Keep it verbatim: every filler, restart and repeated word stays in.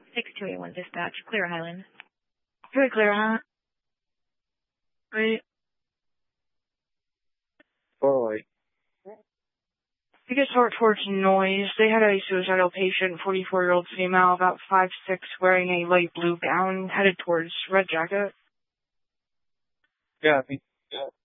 six two eight one dispatch, Clear Highland. Very clear, huh? Right. four oh eight. Biggest heart towards noise. They had a suicidal patient, forty-four-year-old female, about five six, wearing a light blue gown, headed towards Red Jacket. Yeah, I think. Yeah.